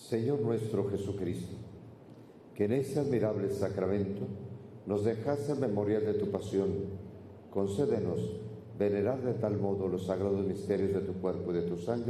Señor nuestro Jesucristo, que en ese admirable sacramento nos dejaste el memorial de tu pasión, concédenos venerar de tal modo los sagrados misterios de tu cuerpo y de tu sangre,